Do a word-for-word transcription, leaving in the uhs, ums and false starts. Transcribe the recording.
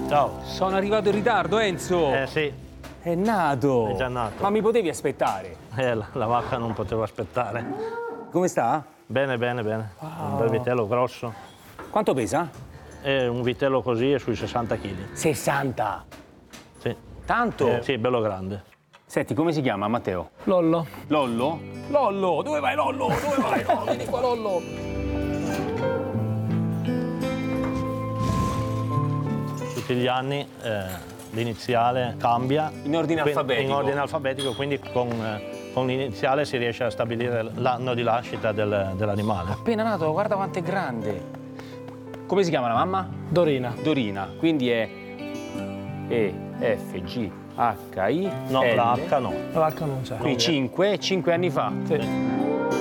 Ciao. Sono arrivato in ritardo, Enzo. Eh sì, È nato. è già nato. Ma mi potevi aspettare? Eh, la, la vacca non potevo aspettare. Come sta? Bene, bene, bene. Un bel vitello grosso. Quanto pesa? E un vitello così è sui sessanta chili. sessanta. Sì. Tanto? Eh, sì, bello grande. Senti, come si chiama, Matteo? Lollo. Lollo? Lollo, dove vai, Lollo? Dove vai? No, vieni qua, Lollo. Tutti gli anni eh, l'iniziale cambia. In ordine Quindi- alfabetico. In ordine alfabetico, quindi con, eh, con l'iniziale si riesce a stabilire l'anno di nascita del- dell'animale. Appena nato, guarda quanto è grande. Come si chiama la mamma? Dorina. Dorina, quindi è E, F, G, H, I, No, L. la H no. La vacca non c'è. Qui cinque, cinque anni fa. Sì.